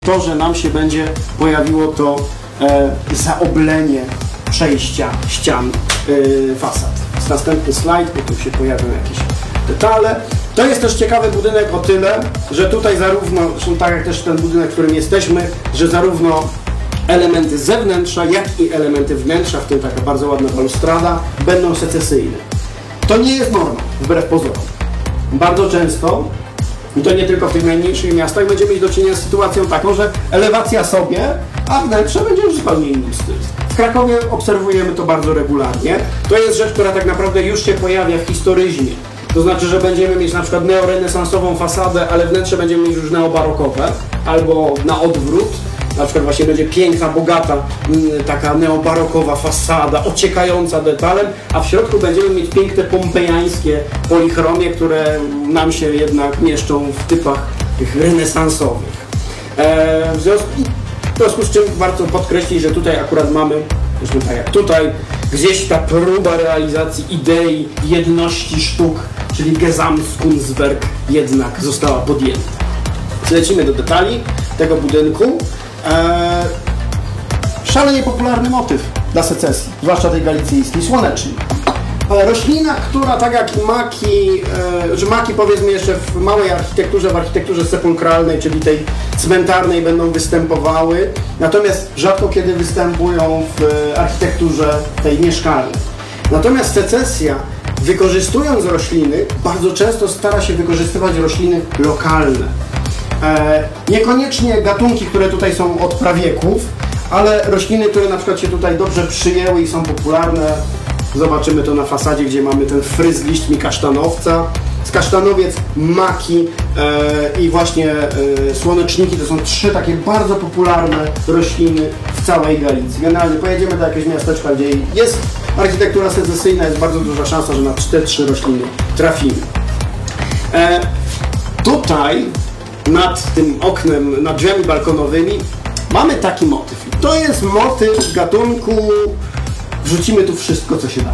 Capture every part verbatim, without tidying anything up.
To, że nam się będzie pojawiło to e, zaoblenie przejścia ścian e, fasad. Jest następny slajd, bo tu się pojawią jakieś detale. To jest też ciekawy budynek o tyle, że tutaj zarówno, zresztą tak jak też ten budynek, w którym jesteśmy, że zarówno elementy z zewnętrza, jak i elementy wnętrza, w tym taka bardzo ładna balustrada, będą secesyjne. To nie jest norma, wbrew pozorom. Bardzo często, i to nie tylko w tych najmniejszych miastach, będziemy mieć do czynienia z sytuacją taką, że elewacja sobie, a wnętrze będzie już zupełnie innym stylu. W Krakowie obserwujemy to bardzo regularnie. To jest rzecz, która tak naprawdę już się pojawia w historyzmie. To znaczy, że będziemy mieć na przykład neorenesansową fasadę, ale wnętrze będziemy mieć już neobarokowe, albo na odwrót. Na przykład właśnie będzie piękna, bogata, taka neobarokowa fasada, ociekająca detalem, a w środku będziemy mieć piękne pompejańskie polichromie, które nam się jednak mieszczą w typach tych renesansowych. Eee, w, związku, w związku z czym warto podkreślić, że tutaj akurat mamy, zresztą tak jak tutaj, gdzieś ta próba realizacji idei jedności sztuk, czyli Gesamtkunstwerk jednak została podjęta. Lecimy do detali tego budynku. Eee, szalenie popularny motyw dla secesji, zwłaszcza tej galicyjskiej, słonecznik. E, roślina, która tak jak i maki, e, że maki powiedzmy jeszcze w małej architekturze, w architekturze sepulkralnej, czyli tej cmentarnej będą występowały, natomiast rzadko kiedy występują w architekturze tej mieszkalnej. Natomiast secesja, wykorzystując rośliny, bardzo często stara się wykorzystywać rośliny lokalne. E, niekoniecznie gatunki, które tutaj są od prawieków, ale rośliny, które na przykład się tutaj dobrze przyjęły i są popularne. Zobaczymy to na fasadzie, gdzie mamy ten fryz z liśćmi kasztanowca, z kasztanowiec, maki e, i właśnie e, słoneczniki. To są trzy takie bardzo popularne rośliny w całej Galicji. Generalnie pojedziemy do jakiegoś miasteczka, gdzie jest architektura secesyjna, jest bardzo duża szansa, że na te trzy rośliny trafimy. E, tutaj nad tym oknem, nad drzwiami balkonowymi mamy taki motyw. I to jest motyw gatunku wrzucimy tu wszystko, co się da.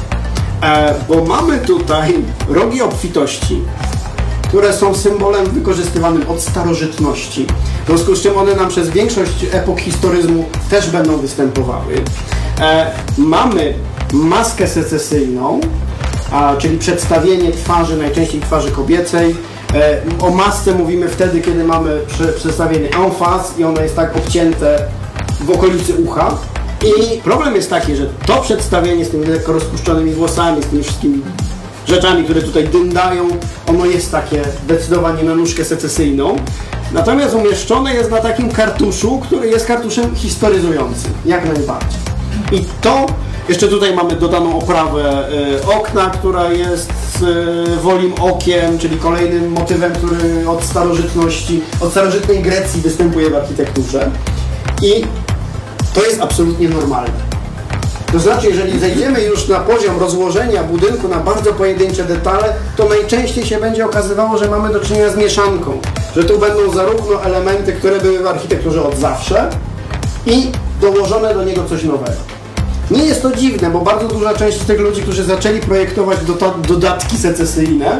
E, bo mamy tutaj rogi obfitości, które są symbolem wykorzystywanym od starożytności. W związku z czym one nam przez większość epok historyzmu też będą występowały. E, mamy maskę secesyjną, a, czyli przedstawienie twarzy, najczęściej twarzy kobiecej. E, o masce mówimy wtedy, kiedy mamy przy, przedstawienie en face i ono jest tak obcięte w okolicy ucha. I problem jest taki, że to przedstawienie z tymi lekko rozpuszczonymi włosami, z tymi wszystkimi rzeczami, które tutaj dyndają, ono jest takie zdecydowanie na nóżkę secesyjną. Natomiast umieszczone jest na takim kartuszu, który jest kartuszem historyzującym, jak najbardziej. I to, jeszcze tutaj mamy dodaną oprawę y, okna, która jest y, wolim okiem, czyli kolejnym motywem, który od starożytności, od starożytnej Grecji występuje w architekturze. I to jest absolutnie normalne. To znaczy, jeżeli zejdziemy już na poziom rozłożenia budynku na bardzo pojedyncze detale, to najczęściej się będzie okazywało, że mamy do czynienia z mieszanką. Że tu będą zarówno elementy, które były w architekturze od zawsze i dołożone do niego coś nowego. Nie jest to dziwne, bo bardzo duża część z tych ludzi, którzy zaczęli projektować dodatki secesyjne,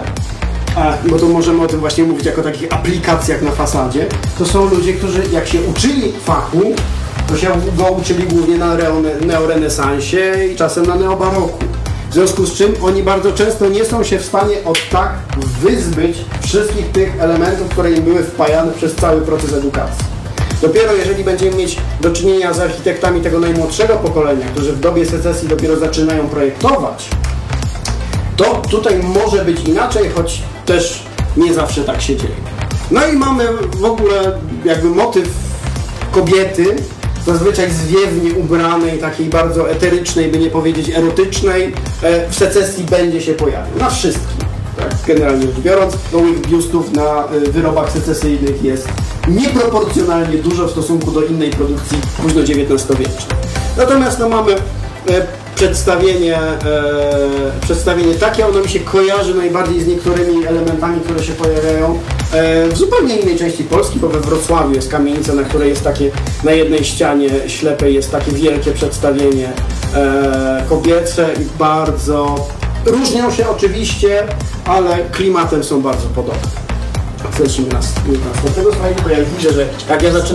bo tu możemy o tym właśnie mówić jako o takich aplikacjach na fasadzie, to są ludzie, którzy jak się uczyli fachu, to się go uczyli głównie na neorenesansie i czasem na neobaroku. W związku z czym oni bardzo często nie są się w stanie od tak wyzbyć wszystkich tych elementów, które im były wpajane przez cały proces edukacji. Dopiero jeżeli będziemy mieć do czynienia z architektami tego najmłodszego pokolenia, którzy w dobie secesji dopiero zaczynają projektować, to tutaj może być inaczej, choć też nie zawsze tak się dzieje. No i mamy w ogóle jakby motyw kobiety, zazwyczaj zwiewnie ubranej, takiej bardzo eterycznej, by nie powiedzieć erotycznej, w secesji będzie się pojawił. Na wszystkim, tak, generalnie rzecz biorąc. Gołych biustów na wyrobach secesyjnych jest nieproporcjonalnie dużo w stosunku do innej produkcji późno dziewiętnastowiecznej. Natomiast no, mamy e, przedstawienie, e, przedstawienie takie, ono mi się kojarzy najbardziej z niektórymi elementami, które się pojawiają e, w zupełnie innej części Polski, bo we Wrocławiu jest kamienica, na której jest takie, na jednej ścianie ślepej jest takie wielkie przedstawienie e, kobiece i bardzo różnią się oczywiście, ale klimatem są bardzo podobne. Lecimy na następnego slajdu, bo ja widzę, że jak ja zaczynam